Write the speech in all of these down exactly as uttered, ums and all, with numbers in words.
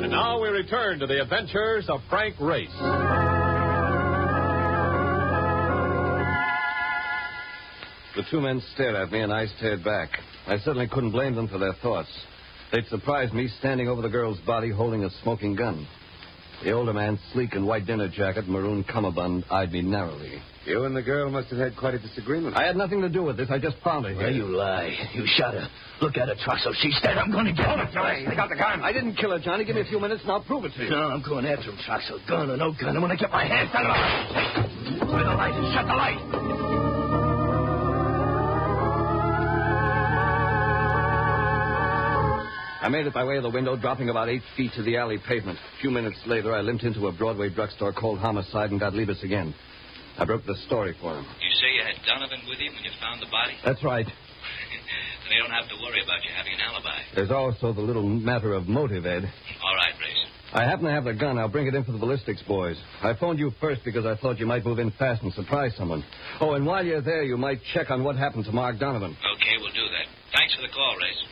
And now we return to the adventures of Frank Race. The two men stared at me, and I stared back. I certainly couldn't blame them for their thoughts. They'd surprised me standing over the girl's body holding a smoking gun. The older man, sleek in white dinner jacket, maroon cummerbund, eyed me narrowly. You and the girl must have had quite a disagreement. I had nothing to do with this. I just found her here. Yeah, you lie. You shot her. Look at her, Troxel. She's dead. I'm going to get her. Johnny, I got the gun. I didn't kill her, Johnny. Give me a few minutes, and I'll prove it to you. No, I'm going after him, Troxel. Gun or no gun. I'm going to get my hands on him. Turn the light and shut the light. I made it by way of the window, dropping about eight feet to the alley pavement. A few minutes later, I limped into a Broadway drugstore called Homicide and got Liebes again. I broke the story for him. You say you had Donovan with you when you found the body? That's right. Then you don't have to worry about you having an alibi. There's also the little matter of motive, Ed. All right, Race. I happen to have the gun. I'll bring it in for the ballistics boys. I phoned you first because I thought you might move in fast and surprise someone. Oh, and while you're there, you might check on what happened to Mark Donovan. Okay, we'll do that. Thanks for the call, Race.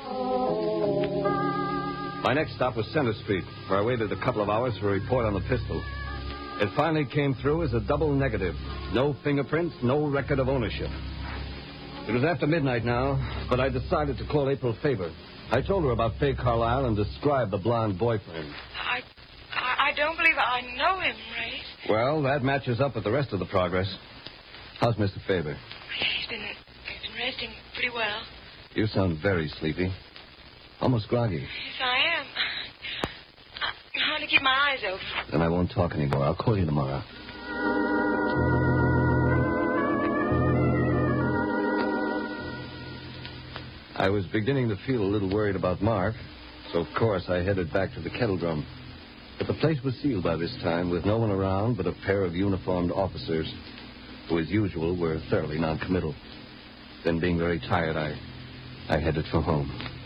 My next stop was Center Street, where I waited a couple of hours for a report on the pistol. It finally came through as a double negative. No fingerprints, no record of ownership. It was after midnight now, but I decided to call April Faber. I told her about Faye Carlisle and described the blonde boyfriend. I, I, I don't believe I know him, Race. Well, that matches up with the rest of the progress. How's Mister Faber? He's been, he's been resting pretty well. You sound very sleepy. Almost groggy. Yes, I am. I can hardly keep my eyes open. Then I won't talk anymore. I'll call you tomorrow. I was beginning to feel a little worried about Mark, so of course I headed back to the Kettle Drum. But the place was sealed by this time, with no one around but a pair of uniformed officers, who as usual were thoroughly noncommittal. Then, being very tired, I, I headed for home.